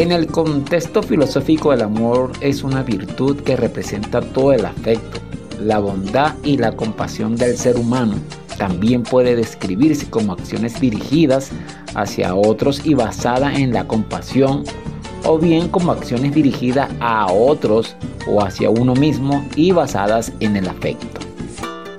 En el contexto filosófico, el amor es una virtud que representa todo el afecto, la bondad y la compasión del ser humano. También puede describirse como acciones dirigidas hacia otros y basadas en la compasión, o bien como acciones dirigidas a otros o hacia uno mismo y basadas en el afecto.